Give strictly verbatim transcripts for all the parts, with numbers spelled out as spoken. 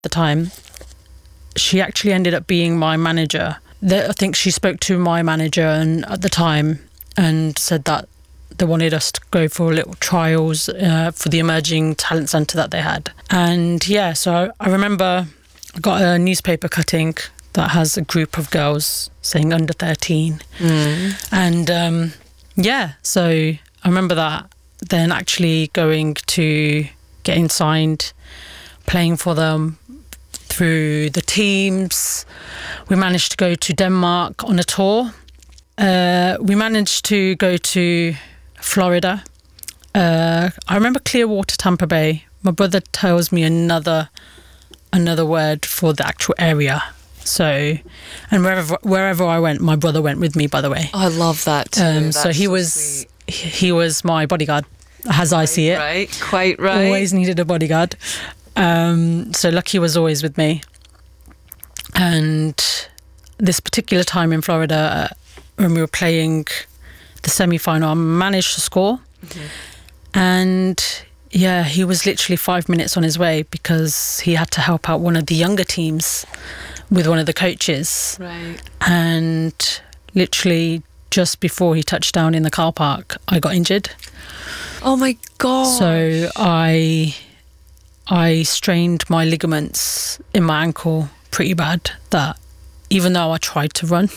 the time, she actually ended up being my manager. The, I think she spoke to my manager and at the time and said that they wanted us to go for little trials uh, for the emerging talent centre that they had. And yeah, so I remember I got a newspaper cutting that has a group of girls saying under thirteen. Mm. And um, yeah, so I remember that. Then actually going to getting signed, playing for them through the teams. We managed to go to Denmark on a tour. Uh, we managed to go to Florida. Uh, I remember Clearwater, Tampa Bay. My brother tells me another another word for the actual area. So, and wherever wherever I went, my brother went with me, by the way. Oh, I love that too. Um, so he so was sweet. he was my bodyguard, as I see it. Right, quite right. Always needed a bodyguard. Um, so Lucky was always with me. And this particular time in Florida, uh, when we were playing the semi-final, I managed to score. Mm-hmm. And yeah, he was literally five minutes on his way because he had to help out one of the younger teams with one of the coaches. Right. And literally just before he touched down in the car park, I got injured. Oh my God. So I I strained my ligaments in my ankle pretty bad, that even though I tried to run,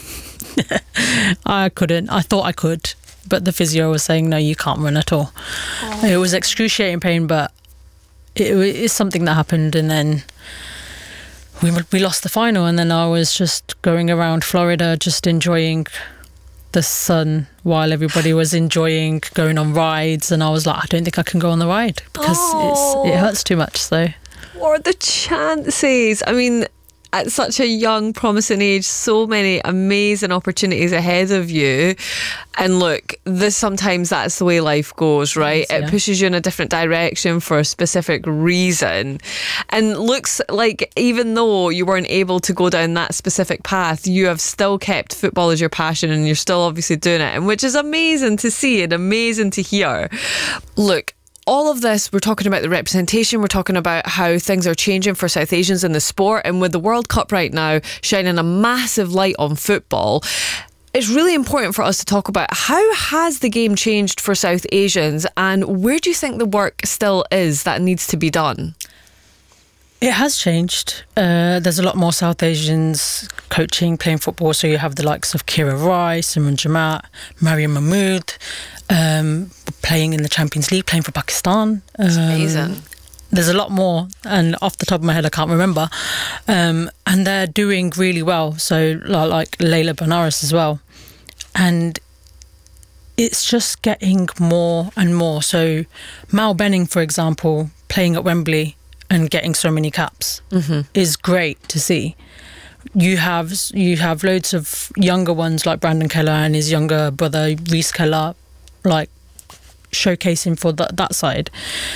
I couldn't. I thought I could, but the physio was saying, no, you can't run at all. Oh. It was excruciating pain, but it, it is something that happened. And then we we lost the final, and then I was just going around Florida just enjoying the sun while everybody was enjoying going on rides, and I was like, I don't think I can go on the ride because oh. it's, it hurts too much. So what are the chances? I mean, at such a young, promising age, so many amazing opportunities ahead of you. And look, this sometimes that's the way life goes, right? Yes, yeah. It pushes you in a different direction for a specific reason. And looks like even though you weren't able to go down that specific path, you have still kept football as your passion, and you're still obviously doing it, and which is amazing to see and amazing to hear. Look, all of this, we're talking about the representation, we're talking about how things are changing for South Asians in the sport, and with the World Cup right now shining a massive light on football, it's really important for us to talk about how has the game changed for South Asians, and where do you think the work still is that needs to be done? It has changed. Uh, there's a lot more South Asians coaching, playing football. So you have the likes of Kira Rice, Simran Jamaat, Mariam Mahmood, um, playing in the Champions League, playing for Pakistan. That's um, amazing. There's a lot more, and off the top of my head, I can't remember. Um, and they're doing really well. So like, like Layla Banaras as well. And it's just getting more and more. So Mal Benning, for example, playing at Wembley and getting so many caps mm-hmm. is great to see. You have you have loads of younger ones like Brandon Keller and his younger brother Reece Keller, like showcasing for that that side.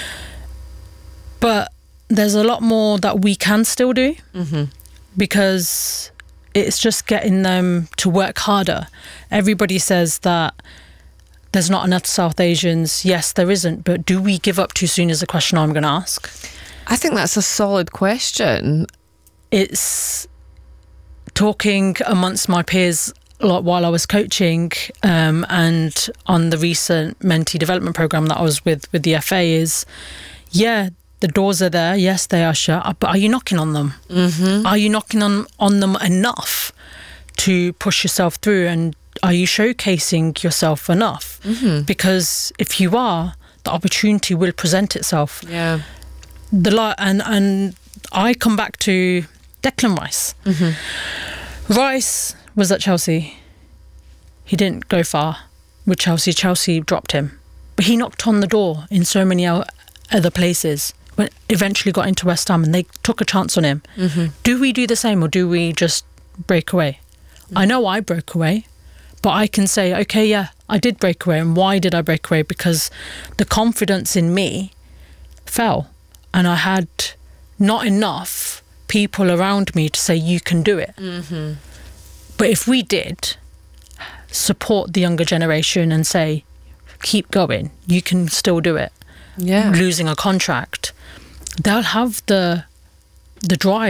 But there's a lot more that we can still do mm-hmm. because it's just getting them to work harder. Everybody says that there's not enough South Asians. Yes, there isn't, but do we give up too soon is a question I'm going to ask. I think that's a solid question. It's talking amongst my peers like while I was coaching um, and on the recent mentee development program that I was with with the F A is, yeah, the doors are there. Yes, they are shut. But are you knocking on them? Mm-hmm. Are you knocking on, on them enough to push yourself through? And are you showcasing yourself enough? Mm-hmm. Because if you are, the opportunity will present itself. Yeah. The li- and and I come back to Declan Rice. Mm-hmm. Rice was at Chelsea. He didn't go far with Chelsea. Chelsea dropped him, but he knocked on the door in so many other places. When eventually got into West Ham and they took a chance on him. Mm-hmm. Do we do the same, or do we just break away? Mm-hmm. I know I broke away, but I can say, okay, yeah, I did break away. And why did I break away? Because the confidence in me fell. And I had not enough people around me to say, you can do it. Mm-hmm. But if we did support the younger generation and say, keep going, you can still do it. Yeah. Losing a contract, they'll have the the drive